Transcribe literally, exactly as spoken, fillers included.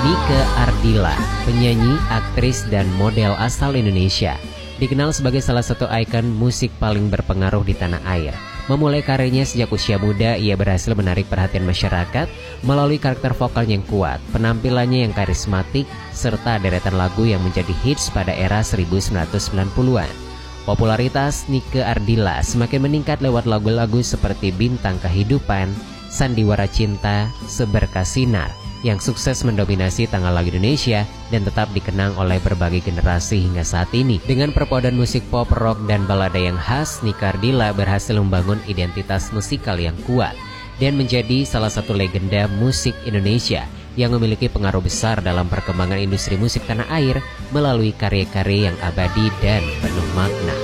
Nike Ardilla, penyanyi, aktris, dan model asal Indonesia, dikenal sebagai salah satu ikon musik paling berpengaruh di tanah air. Memulai karirnya sejak usia muda, ia berhasil menarik perhatian masyarakat melalui karakter vokalnya yang kuat, penampilannya yang karismatik, serta deretan lagu yang menjadi hits pada era seribu sembilan ratus sembilan puluhan. Popularitas Nike Ardilla semakin meningkat lewat lagu-lagu seperti Bintang Kehidupan, Sandiwara Cinta, Seberkas Sinar, yang sukses mendominasi tanggal lagu Indonesia dan tetap dikenang oleh berbagai generasi hingga saat ini. Dengan perpaduan musik pop, rock, dan balada yang khas, Nike Ardilla berhasil membangun identitas musikal yang kuat dan menjadi salah satu legenda musik Indonesia yang memiliki pengaruh besar dalam perkembangan industri musik tanah air melalui karya-karya yang abadi dan penuh makna.